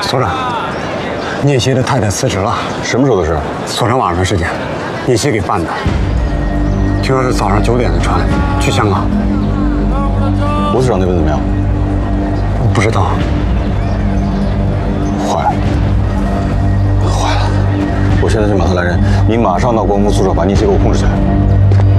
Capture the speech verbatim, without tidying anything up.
所长，聂西的太太辞职了。 什么时候的事？ 昨天晚上的事情，聂西给办的。听说是早上九点的船去香港。 罗组长那边怎么样？ 不知道。 坏了，坏了！我现在去马特来人，你马上到关公宿舍把聂西给我控制起来。